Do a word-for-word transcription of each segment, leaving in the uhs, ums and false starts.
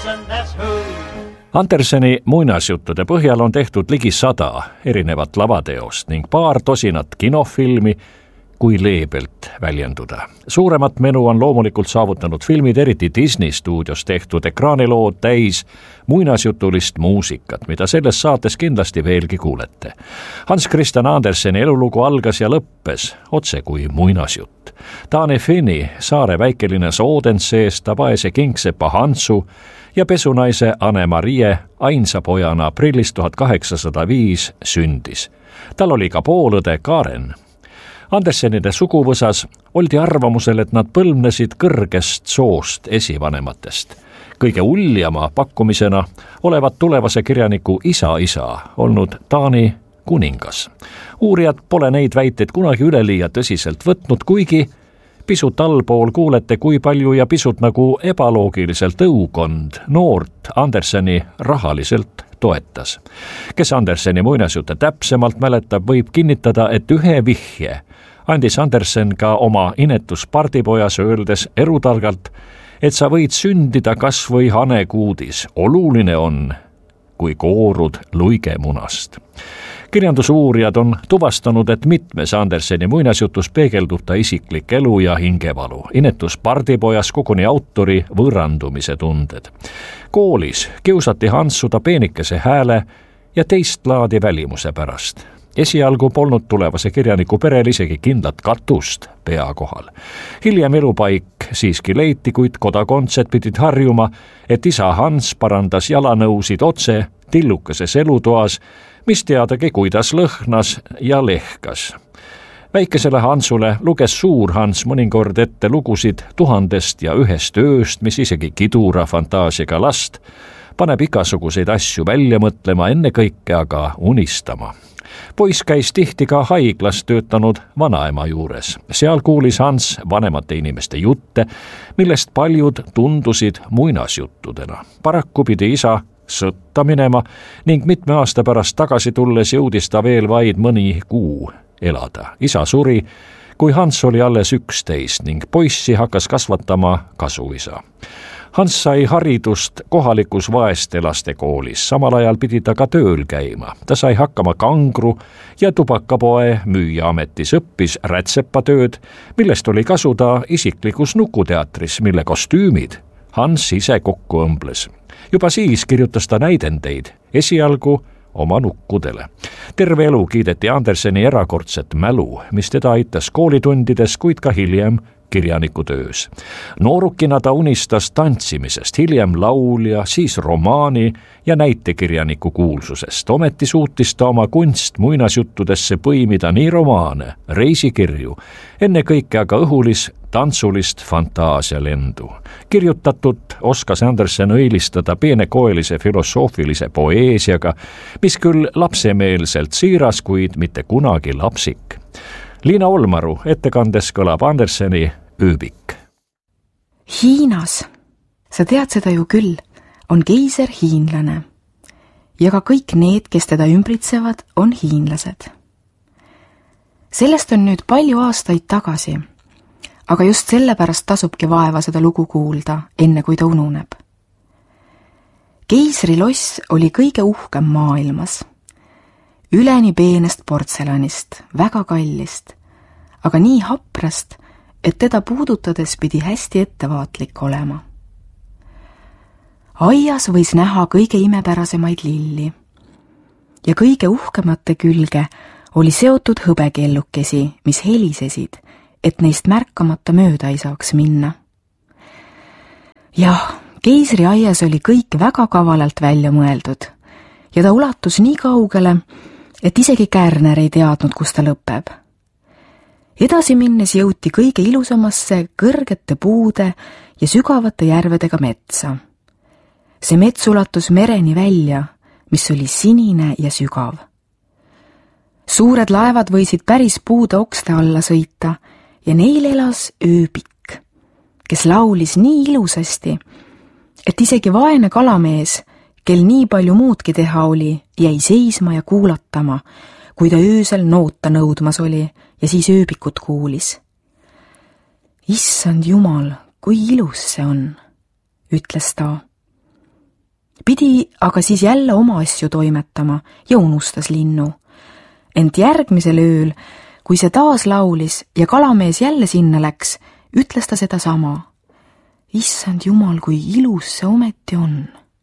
Andersen, that's who. Anderseni muinasjuttude põhjal on tehtud ligi sada erinevat lavateost ning paar tosinat kinofilmi, kui leebelt väljenduda. Suuremat menu on loomulikult saavutanud filmid, eriti Disney stuudios tehtud ekraanilood täis muinasjutulist muusikat, mida selles saates kindlasti veelgi kuulete. Hans Christian Anderseni elulugu algas ja lõppes otse kui muinasjutt. Taani Finni, saare väikelinnas Odenseest, vaese kingsepa Hansu ja pesunaise Anne-Marie ainsa pojana aprillis tuhat kaheksasada viis sündis. Tal oli ka poolõde Karen. Andersenide suguvõsas oldi arvamusel, et nad põlvnesid kõrgest soost esivanematest. Kõige uljama pakkumisena olevat tulevase kirjaniku isa-isa olnud Taani kuningas. Uurijad pole neid väiteid kunagi üleliia tõsiselt võtnud, kuigi pisut allpool kuulete, kui palju ja pisut nagu ebaloogiliselt õukond noort Anderseni rahaliselt toetas. Kes Anderseni muinasjutte täpsemalt mäletab, võib kinnitada, et ühe vihje andis Andersen ka oma inetus pardipojas, öeldes erutargalt, et sa võid sündida kas või hanekuudis. Oluline on, kui koorud luigemunast. Kirjandusuurijad on tuvastanud, et mitmes Anderseni muinasjutus peegeldub ta isiklik elu ja hingevalu. Inetus pardipojas koguni autori võõrandumise tunded. Koolis kiusati Hansu ta peenikese hääle ja teist laadi välimuse pärast. Esialgu polnud tulevase kirjaniku perel isegi kindlat katust pea kohal. Hiljem elupaik siiski leiti, kuid kodakondsed pidid harjuma, et isa Hans parandas jalanõusid otse tillukeses elutoas, mis teadagi, kuidas lõhnas ja lehkas. Väikesele Hansule luges suur Hans mõnikord ette lugusid tuhandest ja ühest ööst, mis isegi kidura fantaasiaga last paneb igasuguseid asju välja mõtlema, ennekõike aga unistama. Poiss käis tihti ka haiglas töötanud vanaema juures. Seal kuulis Hans vanemate inimeste jutte, millest paljud tundusid muinasjuttudena. Paraku pidi isa sõtta minema ning mitme aasta pärast tagasi tulles jõudis ta veel vaid mõni kuu elada. Isa suri, kui Hans oli alles üksteist ning poissi hakkas kasvatama kasuisa. Hans sai haridust kohalikus vaeste laste koolis, samal ajal pidi ta ka tööl käima. Ta sai hakkama kangru ja tubakapoe müüja ametis, õppis rätsepatööd, millest oli kasu ta isiklikus nukuteatris, mille kostüümid Hans ise kokku õmbles. Juba siis kirjutas ta näidendeid, esialgu oma nukkudele. Terve elu kiideti Anderseni erakordset mälu, mis teda aitas koolitundides, kuid ka hiljem kirjanikutöös. Noorukina ta unistas tantsimisest, hiljem laulja, siis romaani ja näitekirjaniku kuulsusest. Ometi suutis ta oma kunst muinasjuttudesse põimida nii romaane, reisikirju, enne kõike aga õhulis tantsulist fantaasialendu. Kirjutatut oskas Andersen õilistada peenekoelise filosoofilise poeesiaga, mis küll lapsemeelselt siiras, kuid mitte kunagi lapsik. Liina Olmaru ettekandes kõlab Anderseni ööbik. Hiinas, sa tead seda ju küll, on keiser hiinlane ja ka kõik need, kes teda ümbritsevad, on hiinlased. Sellest on nüüd palju aastaid tagasi, aga just sellepärast tasubki vaeva seda lugu kuulda, enne kui ta ununeb. Keisriloss oli kõige uhkem maailmas. Üleni peenest portselanist, väga kallist, aga nii haprast, et teda puudutades pidi hästi ettevaatlik olema. Aias võis näha kõige imepärasemaid lilli ja kõige uhkemate külge oli seotud hõbekellukesi, mis helisesid, et neist märkamata mööda ei saaks minna. Jah, keisri aias oli kõik väga kavalalt välja mõeldud ja ta ulatus nii kaugele, et isegi Kärner ei teadnud, kus ta lõpeb. Edasi minnes jõuti kõige ilusamasse kõrgete puude ja sügavate järvedega metsa. See mets ulatus mereni välja, mis oli sinine ja sügav. Suured laevad võisid päris puude okste alla sõita ja neil elas ööbik, kes laulis nii ilusasti, et isegi vaene kalamees, kel nii palju muudki teha oli, jäi seisma ja kuulatama, kui ta öösel noota nõudmas oli ja siis ööbikut kuulis. Issand Jumal, kui ilus see on, ütles ta. Pidi aga siis jälle oma asju toimetama ja unustas linnu. Ent järgmisel ööl, kui see taas laulis ja kalamees jälle sinna läks, ütles ta seda sama. Issand jumal, kui ilus see ometi on.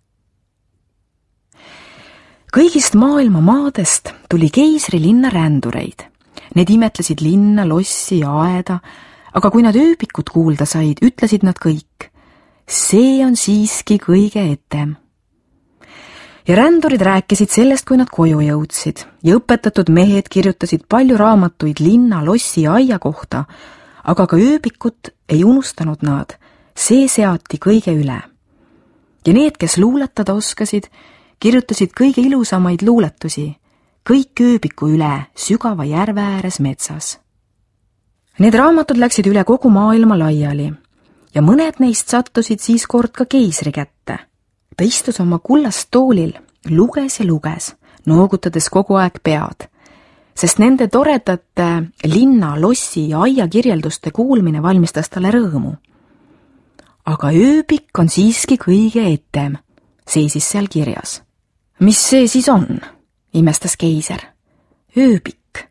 Kõigist maailma maadest tuli keisri linna rändureid. Need imetlesid linna, lossi ja aeda, aga kui nad ööbikut kuulda said, ütlesid nad kõik. See on siiski kõige etem. Ja rändurid rääkisid sellest, kui nad koju jõudsid ja õpetatud mehed kirjutasid palju raamatuid linna, lossi ja aia kohta, aga ka ööbikut ei unustanud nad, see seati kõige üle. Ja need, kes luuletada oskasid, kirjutasid kõige ilusamaid luuletusi, kõik ööbiku üle sügava järve ääres metsas. Need raamatud läksid üle kogu maailma laiali ja mõned neist sattusid siis kord ka keisri kätte. Ta istus oma kullast toolil, luges ja luges, noogutades kogu aeg pead, sest nende toredate linna, lossi ja aia kirjelduste kuulmine valmistas talle rõõmu. Aga ööbik on siiski kõige etem, seisis seal kirjas. Mis see siis on? Imestas keiser. Ööbik.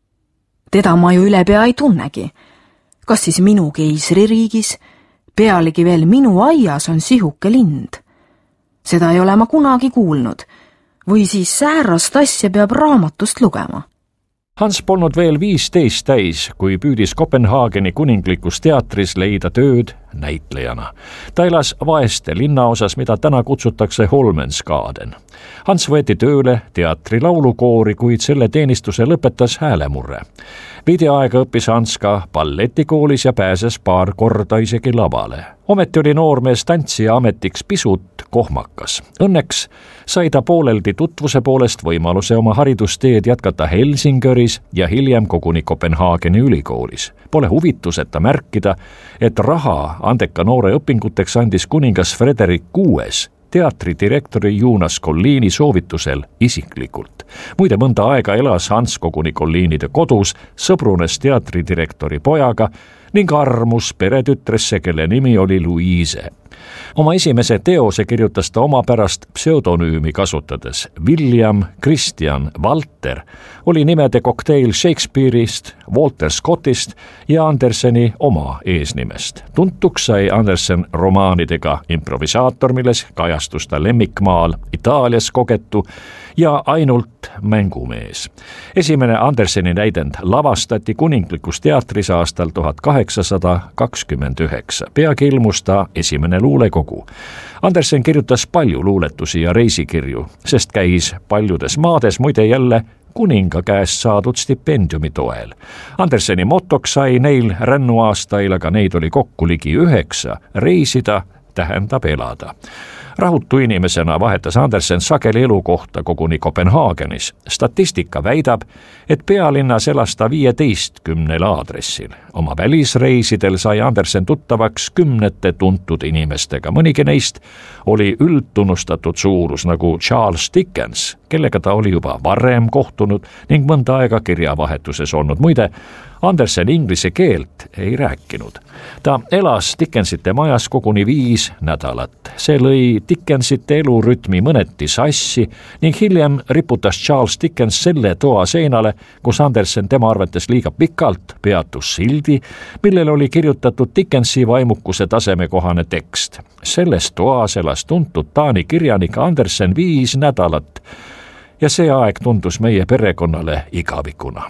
Teda ma ju üle pea ei tunnegi. Kas siis minu keisririigis, pealegi veel minu aias on sihuke lind? Seda ei ole ma kunagi kuulnud. Või siis säärast asja peab raamatust lugema. Hans polnud veel viisteist täis, kui püüdis Kopenhaageni kuninglikus teatris leida tööd näitlejana. Ta elas vaeste linnaosas, mida täna kutsutakse Holmenskaden. Hans võeti tööle teatri laulukoori, kuid selle teenistuse lõpetas häälemurre. Veidi aega õppis Hans ka balletikoolis ja pääses paar korda isegi lavale. Ometi oli noormees tantsija ametiks pisut kohmakas. Õnneks sai ta pooleldi tutvuse poolest võimaluse oma haridusteed jätkata Helsingöris ja hiljem koguni Kopenhaageni ülikoolis. Pole huvituseta märkida, et raha andeka noore õpinguteks andis kuningas Frederik kuues teatridirektori Jonas Colliini soovitusel isiklikult. Muide, mõnda aega elas Hans koguni Colliinide kodus, sõbrunes teatridirektori pojaga ning armus peretütresse, kelle nimi oli Louise. Oma esimese teose kirjutas ta oma pärast pseudonüümi kasutades. William Christian Walter oli nimede kokteil Shakespeare'ist, Walter Scottist ja Anderseni oma eesnimest. Tuntuks sai Andersen romaanidega Improvisaator, milles kajastus ta lemmikmaal Itaalias kogetu ja ainult mängumees. Esimene Anderseni näidend lavastati kuninglikus teatris aastal tuhat kaheksasada kakskümmend üheksa. Peagi ilmus ta esimene luulekogu. Andersen kirjutas palju luuletusi ja reisikirju, sest käis paljudes maades, muide jälle kuninga käest saadud stipendiumi toel. Anderseni motoks sai neil rännuaastail, aga neid oli kokku ligi üheksa, reisida tähendab elada. Rahutu inimesena vahetas Andersen sageli elukohta koguni Kopenhaagenis. Statistika väidab, et pealinnas elas ta viieteistkümnel aadressil. Oma välisreisidel sai Andersen tuttavaks kümnete tuntud inimestega. Mõnigi neist oli üldtunnustatud suurus nagu Charles Dickens, kellega ta oli juba varem kohtunud ning mõnda aega kirjavahetuses olnud. Muide, Andersen inglise keelt ei rääkinud. Ta elas Dickensite majas koguni viis nädalat. See lõi Dickensite elurütmi mõneti sassi ning hiljem riputas Charles Dickens selle toa seinale, kus Andersen tema arvates liiga pikalt peatus sildi, millel oli kirjutatud Dickensi vaimukuse tasemekohane tekst. Selles toas elas tuntud Taani kirjanik Andersen viis nädalat ja see aeg tundus meie perekonnale igavikuna.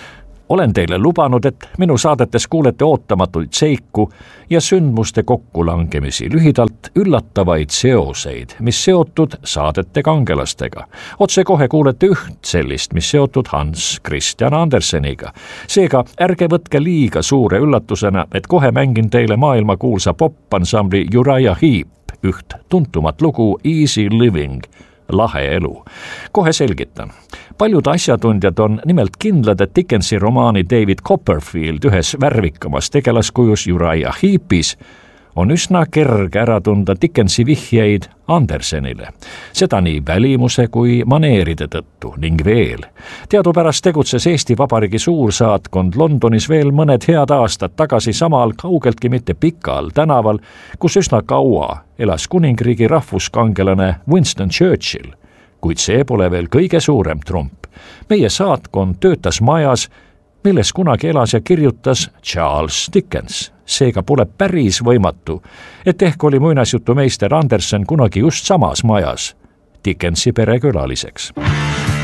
Olen teile lubanud, et minu saadetes kuulete ootamatuid seiku ja sündmuste kokkulangemisi, lühidalt üllatavaid seoseid, mis seotud saadete kangelastega. Otse kohe kuulete üht sellist, mis seotud Hans Christian Anderseniga. Seega ärge võtke liiga suure üllatusena, et kohe mängin teile maailmakuulsa popansambli Uriah Heep üht tuntumat lugu Easy Living, lahe elu. Kohe selgitan. Paljud asjatundjad on nimelt kindlad, et Dickensi romaani David Copperfield ühes värvikamas tegelaskujus Uriah Heepis on üsna kerge ära tunda Dickensi vihjeid Andersenile, seda nii välimuse kui maneeride tõttu ning veel. Teadupärast tegutses Eesti Vabariigi suursaatkond Londonis veel mõned head aastad tagasi samal kaugeltki mitte pikal tänaval, kus üsna kaua elas kuningriigi rahvuskangelane Winston Churchill, kuid see pole veel kõige suurem trump. Meie saatkond töötas majas, milles kunagi elas ja kirjutas Charles Dickens. Seega pole päris võimatu, et ehk oli muinasjutumeister Andersen kunagi just samas majas Dickensi perekülaliseks.